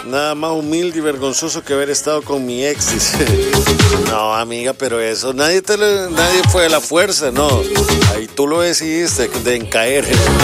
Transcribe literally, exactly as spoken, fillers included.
Nada más humilde y vergonzoso que haber estado con mi ex, dice. No, amiga, pero eso, nadie, te lo, nadie fue de la fuerza, no. Ahí tú lo decidiste de caer.